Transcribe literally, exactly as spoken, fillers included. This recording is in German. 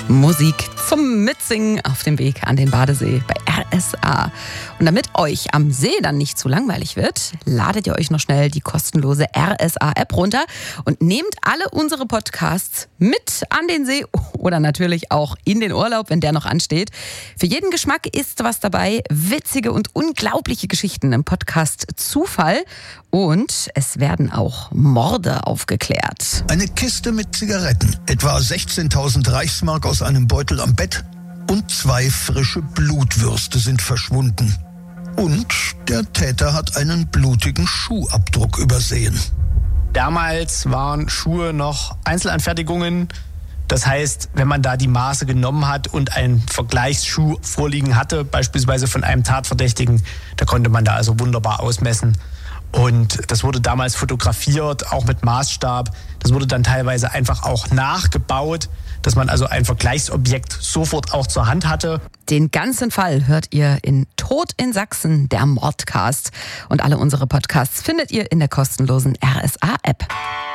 Musik zum Mitsingen auf dem Weg an den Badesee bei R S A. Und damit euch am See dann nicht zu langweilig wird, ladet ihr euch noch schnell die kostenlose R S A-App runter und nehmt alle unsere Podcasts mit an den See oder natürlich auch in den Urlaub, wenn der noch ansteht. Für jeden Geschmack ist was dabei. Witzige und unglaubliche Geschichten im Podcast Zufall. Und es werden auch Morde aufgeklärt. Eine Kiste mit Zigaretten, etwa sechzehntausend Reichsmark aus einem Beutel am Bett und zwei frische Blutwürste sind verschwunden. Und der Täter hat einen blutigen Schuhabdruck übersehen. Damals waren Schuhe noch Einzelanfertigungen. Das heißt, wenn man da die Maße genommen hat und einen Vergleichsschuh vorliegen hatte, beispielsweise von einem Tatverdächtigen, da konnte man da also wunderbar ausmessen. Und das wurde damals fotografiert, auch mit Maßstab. Das wurde dann teilweise einfach auch nachgebaut, dass man also ein Vergleichsobjekt sofort auch zur Hand hatte. Den ganzen Fall hört ihr in Tod in Sachsen, der Mordcast. Und alle unsere Podcasts findet ihr in der kostenlosen R S A-App.